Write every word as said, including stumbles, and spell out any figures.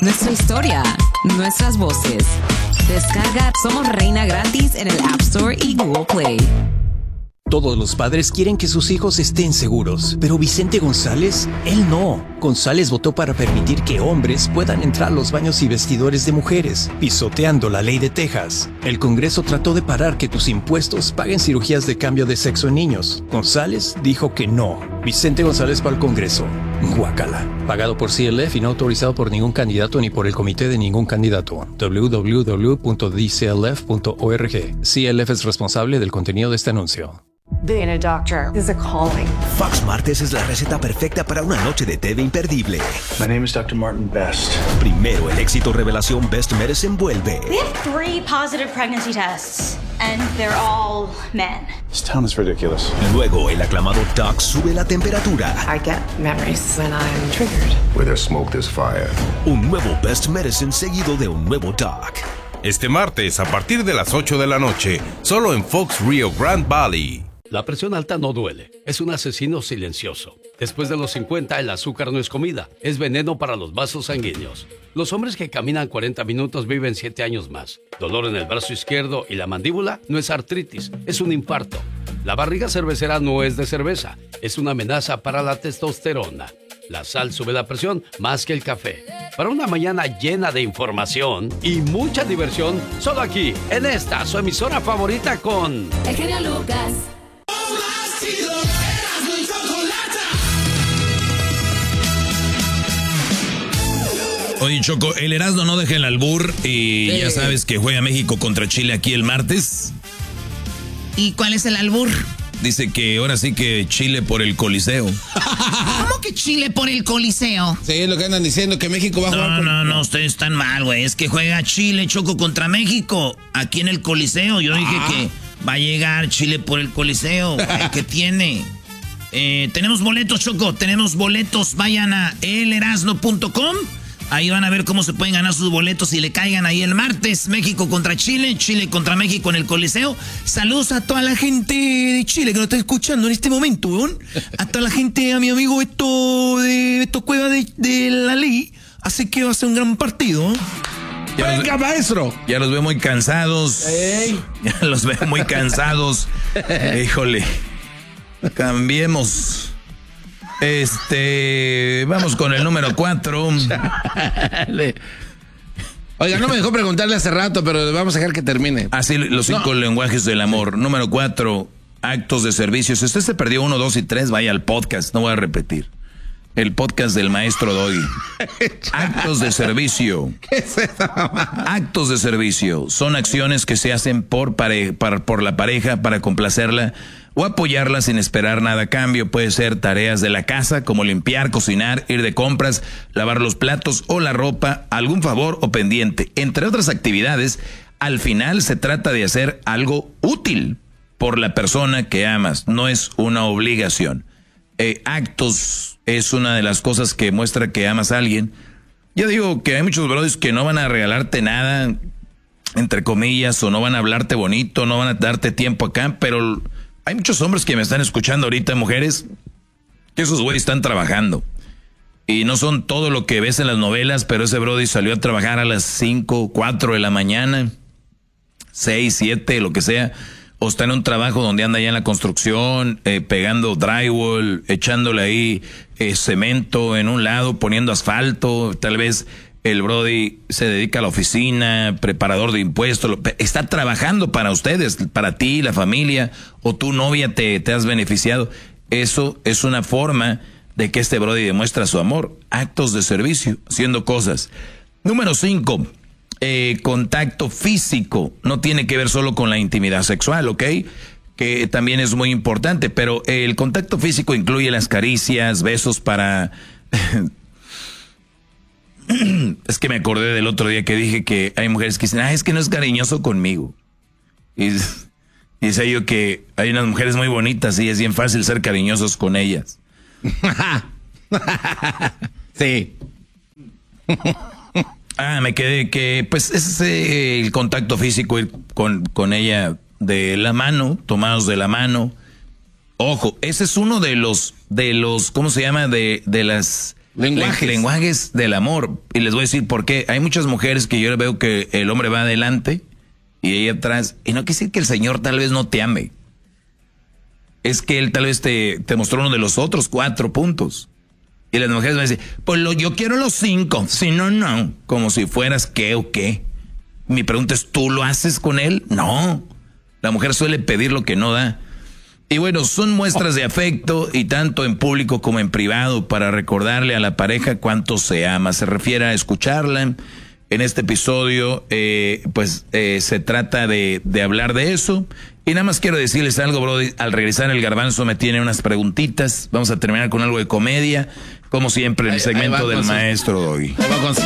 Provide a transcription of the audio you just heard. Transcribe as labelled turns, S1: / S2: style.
S1: nuestra historia, nuestras voces. Descarga Somos Reina gratis en el App Store y Google Play.
S2: Todos los padres quieren que sus hijos estén seguros, pero Vicente González, él no. González votó para permitir que hombres puedan entrar a los baños y vestidores de mujeres, pisoteando la ley de Texas. El Congreso trató de parar que tus impuestos paguen cirugías de cambio de sexo en niños. González dijo que no. Vicente González va al Congreso. Guácala. Pagado por C L F y no autorizado por ningún candidato ni por el comité de ningún candidato. w w w punto d c l f punto org. C L F es responsable del contenido de este anuncio.
S3: Being a doctor is a calling.
S4: Fox Martes es la receta perfecta para una noche de T V imperdible.
S5: My name is doctor Martin Best.
S4: Primero, el éxito revelación Best Medicine vuelve.
S6: We have three positive pregnancy tests, and they're all men.
S5: This town is ridiculous.
S4: Luego, el aclamado Doc sube la temperatura.
S3: I get memories when I'm triggered.
S7: Where there's smoke, there's fire.
S4: Un nuevo Best Medicine seguido de un nuevo Doc.
S8: Este martes, a partir de las ocho de la noche, solo en Fox Rio Grande Valley.
S9: La presión alta no duele, es un asesino silencioso. Después de los cincuenta, el azúcar no es comida, es veneno para los vasos sanguíneos. Los hombres que caminan cuarenta minutos viven siete años más. Dolor en el brazo izquierdo y la mandíbula no es artritis, es un infarto. La barriga cervecera no es de cerveza, es una amenaza para la testosterona. La sal sube la presión más que el café. Para una mañana llena de información y mucha diversión, solo aquí, en esta, su emisora favorita con...
S10: El genio Lucas.
S11: Oye, Choco, el Erasmo no deja el albur y sí. Ya sabes que juega México contra Chile aquí el martes.
S12: ¿Y cuál es el albur?
S11: Dice que ahora sí que Chile por el Coliseo.
S12: ¿Cómo que Chile por el Coliseo?
S13: Sí, es lo que andan diciendo, que México va a jugar.
S12: No,
S13: con...
S12: no, no, ustedes están mal, güey. Es que juega Chile, Choco, contra México, aquí en el Coliseo. Yo ah. dije que va a llegar Chile por el Coliseo. ¿Qué tiene? Eh, tenemos boletos, Choco, tenemos boletos. Vayan a el erasmo punto com. Ahí van a ver cómo se pueden ganar sus boletos y le caigan ahí el martes. México contra Chile, Chile contra México en el Coliseo. Saludos a toda la gente de Chile que nos está escuchando en este momento, weón. A toda la gente, a mi amigo Beto, de Beto Cueva de, de la Ley. Así que va a ser un gran partido, ¿eh?
S11: Ya
S13: ¡Venga,
S11: los,
S13: maestro!
S11: Ya los veo muy cansados.
S13: ¡Ey!
S11: Ya los veo muy cansados. Híjole. Cambiemos. Este, vamos con el número cuatro.
S13: Oiga, no me dejó preguntarle hace rato, pero vamos a dejar que termine.
S11: Así, los cinco no. lenguajes del amor. Número cuatro, actos de servicio. Si usted se perdió uno, dos y tres, vaya al podcast. No voy a repetir. El podcast del maestro Doggy. Actos de servicio.
S13: ¿Qué es eso, mamá?
S11: Actos de servicio son acciones que se hacen por, pare, para, por la pareja para complacerla o apoyarla sin esperar nada a cambio. Puede ser tareas de la casa como limpiar, cocinar, ir de compras, lavar los platos o la ropa, algún favor o pendiente. Entre otras actividades, al final se trata de hacer algo útil por la persona que amas. No es una obligación. Eh, actos es una de las cosas que muestra que amas a alguien. Yo digo que hay muchos brothers que no van a regalarte nada, entre comillas, o no van a hablarte bonito, no van a darte tiempo acá, pero hay muchos hombres que me están escuchando ahorita, mujeres, que esos güeyes están trabajando. Y no son todo lo que ves en las novelas, pero ese brody salió a trabajar a las cinco, cuatro de la mañana, seis, siete, lo que sea. O está en un trabajo donde anda ya en la construcción, eh, pegando drywall, echándole ahí eh, cemento en un lado, poniendo asfalto. Tal vez el brody se dedica a la oficina, preparador de impuestos. Está trabajando para ustedes, para ti, la familia, o tu novia te, te has beneficiado. Eso es una forma de que este brody demuestra su amor. Actos de servicio, haciendo cosas. Número cinco. Eh, contacto físico. No tiene que ver solo con la intimidad sexual, ¿ok? Que también es muy importante, pero el contacto físico incluye las caricias, besos para... Es que me acordé del otro día que dije que hay mujeres que dicen, ah, es que no es cariñoso conmigo. Y, y decía yo que hay unas mujeres muy bonitas y es bien fácil ser cariñosos con ellas.
S13: Sí.
S11: Ah, me quedé que, pues, ese es eh, el contacto físico, ir con, con ella de la mano, tomados de la mano. Ojo, ese es uno de los, de los, ¿cómo se llama? De, de las Lenguajes. Lenguajes del amor. Y les voy a decir por qué. Hay muchas mujeres que yo veo que el hombre va adelante y ella atrás. Y no quiere decir que el Señor tal vez no te ame. Es que él tal vez te, te mostró uno de los otros cuatro puntos. Y las mujeres van a decir, pues lo, yo quiero los cinco. Si no, no. Como si fueras qué o qué. Mi pregunta es, ¿tú lo haces con él? No. La mujer suele pedir lo que no da. Y bueno, son muestras de afecto y tanto en público como en privado para recordarle a la pareja cuánto se ama. Se refiere a escucharla. En este episodio, eh, pues eh, se trata de, de hablar de eso. Y nada más quiero decirles algo, Brody. Al regresar el Garbanzo me tiene unas preguntitas. Vamos a terminar con algo de comedia. Como siempre, en el segmento del maestro Doggy.